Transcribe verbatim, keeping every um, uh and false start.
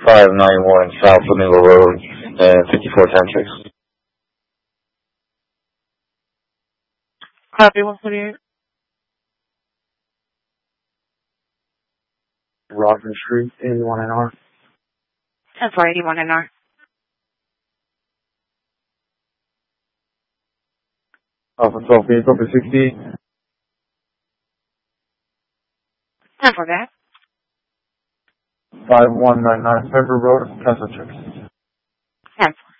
five nine one South Flamingo Road, and fifty-four ten six. Copy one forty-eight. Rockland Street, eighty-one N R. ten four eighty-one N R. Alpha twelve, can you copy sixty? ten four back. five one nine nine Pepper Road, Castle Chicks. ten four.